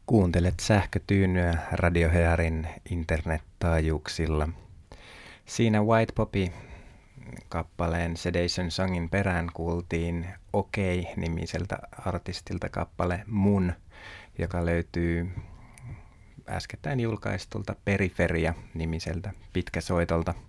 Kuuntelet sähkötyynyä radiohearin internettaajuuksilla. Siinä White Poppy kappaleen Sedation Songin perään kuultiin Okei-nimiseltä artistilta kappale Mun, joka löytyy äskettäin julkaistulta Periferia-nimiseltä pitkäsoitolta.